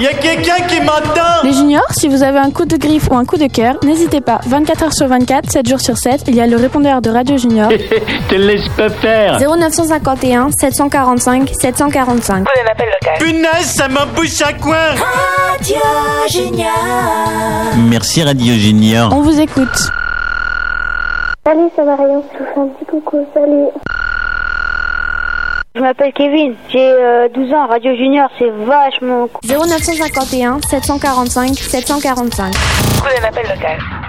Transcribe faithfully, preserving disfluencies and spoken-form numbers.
Y a quelqu'un qui m'entend? Les juniors, si vous avez un coup de griffe ou un coup de cœur, n'hésitez pas. vingt-quatre heures sur vingt-quatre, sept jours sur sept, il y a le répondeur de Radio Junior. Te laisse pas faire. zéro neuf cent cinquante et un sept cent quarante-cinq sept cent quarante-cinq. Prenez l'appel local. Punaise, ça m'embouche à coin. Radio Junior. Merci Radio Junior. On vous écoute. Salut, c'est Marion, je vous fais un petit coucou, salut. Je m'appelle Kevin, j'ai euh, douze ans, Radio Junior, c'est vachement cool. zéro neuf cent cinquante et un sept cent quarante-cinq sept cent quarante-cinq. Prenez l'appel local.